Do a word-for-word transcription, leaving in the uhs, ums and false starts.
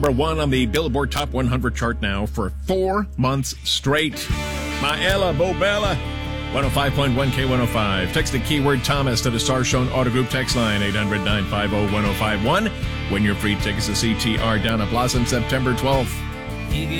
Number one on the Billboard Top one hundred chart now for four months straight. Maela Bobella, one oh five point one K one oh five. Text the keyword Thomas to the Star Shown Auto Group text line, eight hundred, nine five zero, one oh five one. Win your free tickets to C T R down at Blossom September twelfth.